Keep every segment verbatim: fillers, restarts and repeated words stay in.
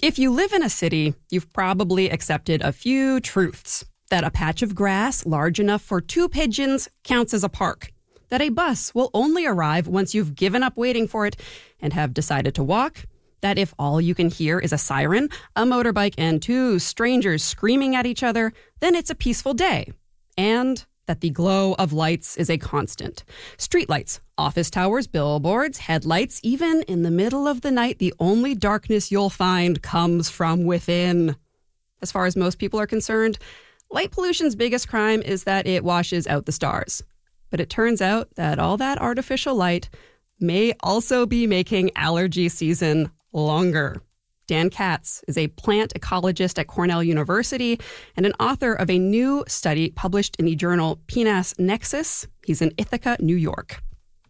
If you live in a city, you've probably accepted a few truths. That a patch of grass large enough for two pigeons counts as a park. That a bus will only arrive once you've given up waiting for it and have decided to walk. That if all you can hear is a siren, a motorbike, and two strangers screaming at each other, then it's a peaceful day. And that the glow of lights is a constant. Streetlights, office towers, billboards, headlights, even in the middle of the night, the only darkness you'll find comes from within. As far as most people are concerned, light pollution's biggest crime is that it washes out the stars. But it turns out that all that artificial light may also be making allergy season longer. Dan Katz is a plant ecologist at Cornell University and an author of a new study published in the journal P N A S Nexus. He's in Ithaca, New York.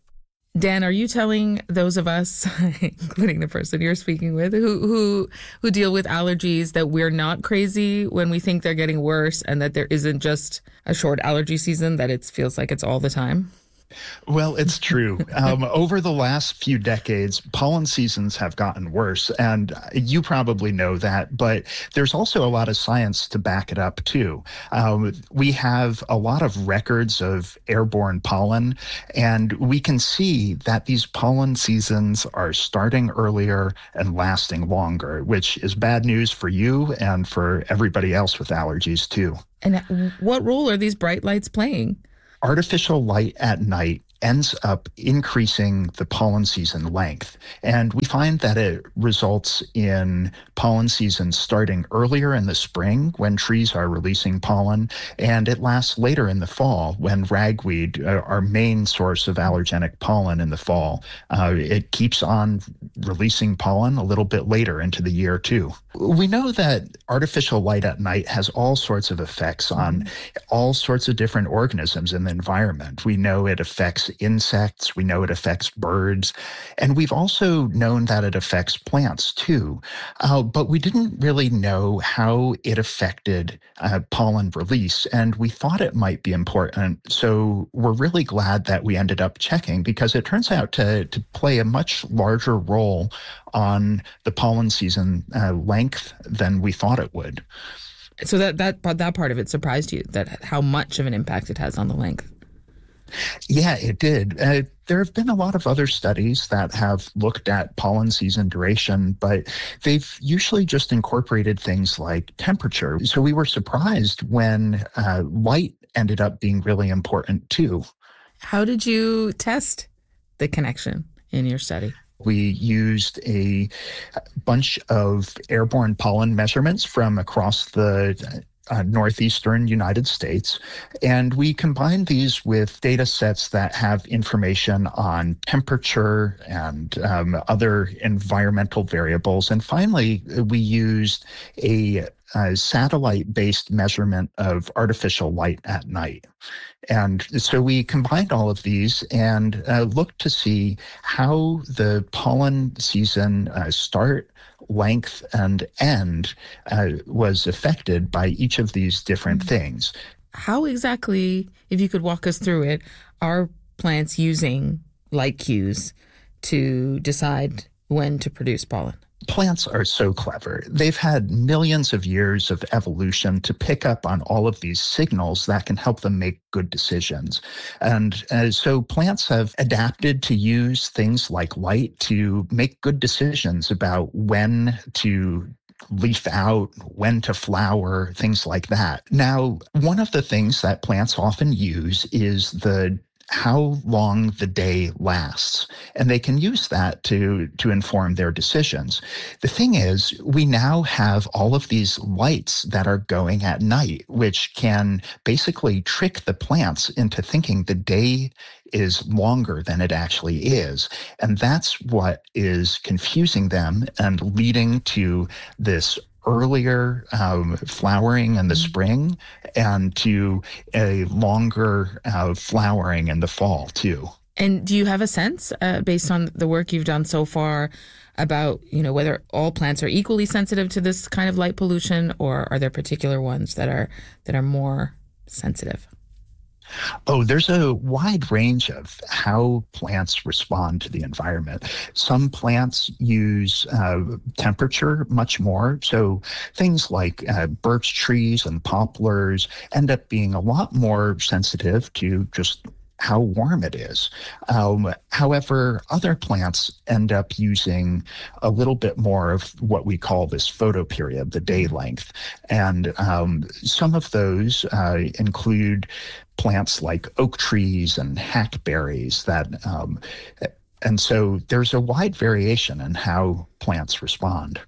Dan, are you telling those of us, including the person you're speaking with, who who who deal with allergies, that we're not crazy when we think they're getting worse and that there isn't just a short allergy season, that it feels like it's all the time? Well, it's true. Um, over the last few decades, pollen seasons have gotten worse, and you probably know that, but there's also a lot of science to back it up, too. Um, we have a lot of records of airborne pollen, and we can see that these pollen seasons are starting earlier and lasting longer, which is bad news for you and for everybody else with allergies, too. And what role are these bright lights playing? Artificial light at night ends up increasing the pollen season length. And we find that it results in pollen season starting earlier in the spring when trees are releasing pollen, and it lasts later in the fall when ragweed, uh, our main source of allergenic pollen in the fall, uh, it keeps on releasing pollen a little bit later into the year too. We know that artificial light at night has all sorts of effects on all sorts of different organisms in the environment. We know it affects insects, we know it affects birds, and we've also known that it affects plants too. Uh, but we didn't really know how it affected uh, pollen release, and we thought it might be important. So we're really glad that we ended up checking, because it turns out to, to play a much larger role on the pollen season uh, length than we thought it would. So that, that, that part of it surprised you, that how much of an impact it has on the length? Yeah, it did. Uh, there have been a lot of other studies that have looked at pollen season duration, but they've usually just incorporated things like temperature. So we were surprised when uh, light ended up being really important too. How did you test the connection in your study? We used a bunch of airborne pollen measurements from across the Uh, northeastern United States, and we combined these with data sets that have information on temperature and um, other environmental variables. And finally, we used a, a satellite-based measurement of artificial light at night. And so we combined all of these and uh, looked to see how the pollen season uh, start, length, and end uh, was affected by each of these different things. How exactly, if you could walk us through it, are plants using light cues to decide when to produce pollen? Plants are so clever. They've had millions of years of evolution to pick up on all of these signals that can help them make good decisions. And uh, so plants have adapted to use things like light to make good decisions about when to leaf out, when to flower, things like that. Now, one of the things that plants often use is the how long the day lasts. And they can use that to, to inform their decisions. The thing is, we now have all of these lights that are going at night, which can basically trick the plants into thinking the day is longer than it actually is. And that's what is confusing them and leading to this earlier um, flowering in the spring and to a longer uh, flowering in the fall too. And do you have a sense, uh, based on the work you've done so far, about, you know, whether all plants are equally sensitive to this kind of light pollution, or are there particular ones that are that are more sensitive? Oh, there's a wide range of how plants respond to the environment. Some plants use uh, temperature much more. So things like uh, birch trees and poplars end up being a lot more sensitive to just how warm it is. Um, however, other plants end up using a little bit more of what we call this photoperiod, the day length. And um, some of those uh, include plants like oak trees and hackberries that um, and so there's a wide variation in how plants respond.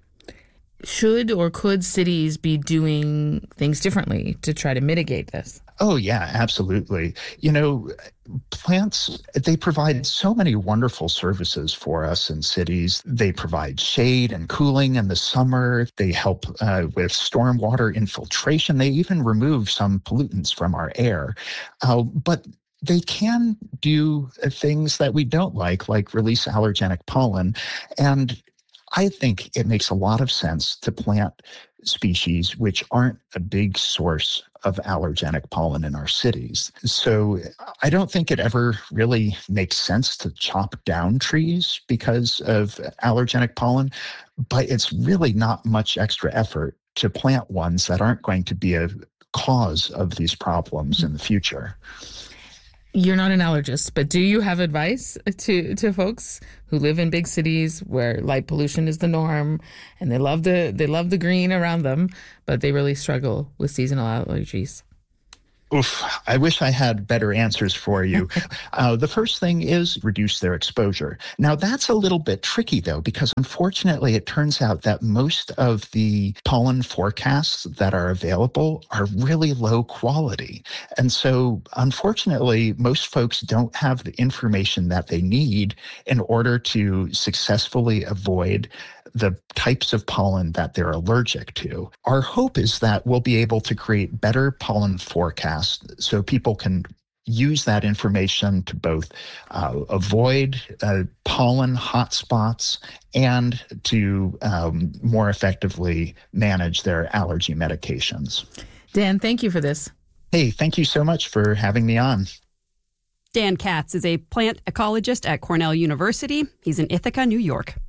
Should or could cities be doing things differently to try to mitigate this? Oh, yeah, absolutely. You know, plants, they provide so many wonderful services for us in cities. They provide shade and cooling in the summer. They help uh, with stormwater infiltration. They even remove some pollutants from our air. Uh, but they can do things that we don't like, like release allergenic pollen. And I think it makes a lot of sense to plant species which aren't a big source of allergenic pollen in our cities. So I don't think it ever really makes sense to chop down trees because of allergenic pollen, but it's really not much extra effort to plant ones that aren't going to be a cause of these problems in the future. You're not an allergist, but do you have advice to, to folks who live in big cities where light pollution is the norm and they love the they love the green around them, but they really struggle with seasonal allergies? Oof, I wish I had better answers for you. uh, the first thing is reduce their exposure. Now, that's a little bit tricky, though, because unfortunately, it turns out that most of the pollen forecasts that are available are really low quality. And so, unfortunately, most folks don't have the information that they need in order to successfully avoid the types of pollen that they're allergic to. Our hope is that we'll be able to create better pollen forecasts so people can use that information to both uh, avoid uh, pollen hotspots and to um, more effectively manage their allergy medications. Dan, thank you for this. Hey, thank you so much for having me on. Dan Katz is a plant ecologist at Cornell University. He's in Ithaca, New York.